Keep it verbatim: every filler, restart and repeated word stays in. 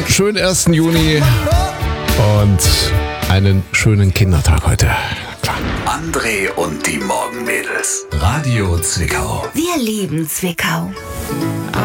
schönen ersten Juni und einen schönen Kindertag heute. Klar. André und die Morgenmädels. Radio Zwickau. Wir lieben Zwickau.